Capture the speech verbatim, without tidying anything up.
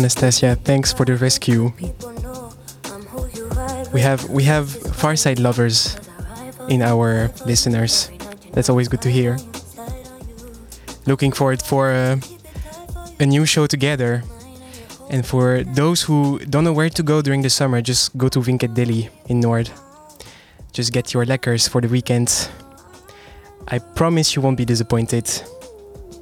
Anastasia. Thanks for the rescue. We have we have Farside lovers in our listeners. That's always good to hear. Looking forward for uh, a new show together. And for those who don't know where to go during the summer, just go to Vinket Delhi in Nord. Just get your lekkers for the weekend. I promise you won't be disappointed.